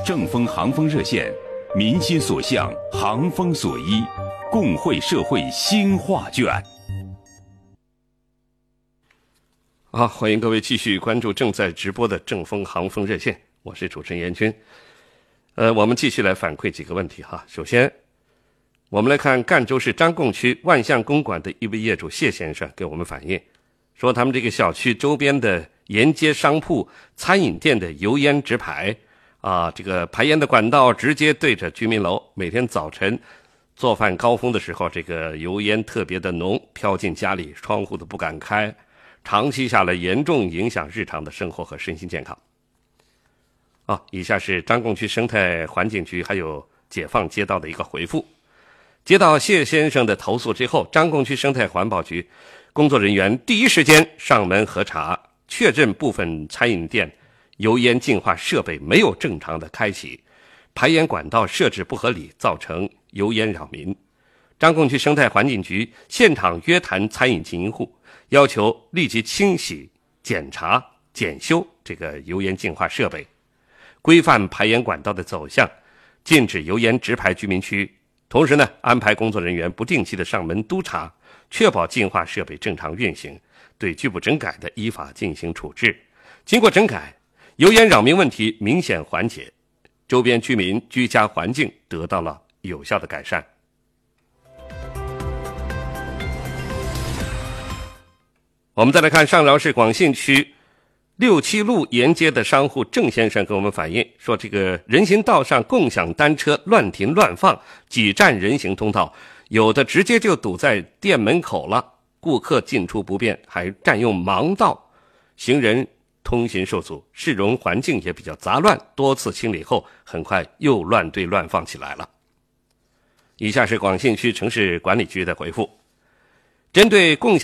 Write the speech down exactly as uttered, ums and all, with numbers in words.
正风航风热线，民心所向，航风所依，共绘社会新画卷。 好，欢迎各位继续关注正在直播的正风航风热线，我是主持人严军。呃，我们继续来反馈几个问题哈。首先，我们来看赣州市张贡区万象公馆的一位业主谢先生给我们反映，说他们这个小区周边的沿街商铺、餐饮店的油烟直排啊，这个排烟的管道直接对着居民楼，每天早晨做饭高峰的时候，这个油烟特别的浓，飘进家里，窗户都不敢开，长期下来严重影响日常的生活和身心健康。啊，以下是张贡区生态环境局还有解放街道的一个回复。接到谢先生的投诉之后，张贡区生态环保局工作人员第一时间上门核查，确认部分餐饮店油烟净化设备没有正常的开启，排烟管道设置不合理，造成油烟扰民。张贡区生态环境局现场约谈餐饮经营户，要求立即清洗、检查、检修这个油烟净化设备，规范排烟管道的走向，禁止油烟直排居民区。同时呢，安排工作人员不定期的上门督查，确保净化设备正常运行，对拒不整改的依法进行处置。经过整改，油烟扰民问题明显缓解，周边居民居家环境得到了有效的改善。我们再来看上饶市广信区六七路沿街的商户郑先生给我们反映说，这个人行道上共享单车乱停乱放，挤占人行通道，有的直接就堵在店门口了，顾客进出不便，还占用盲道，行人通行受阻，市容环境也比较杂乱，多次清理后很快又乱堆乱放起来了。以下是广信区城市管理局的回复。针对共享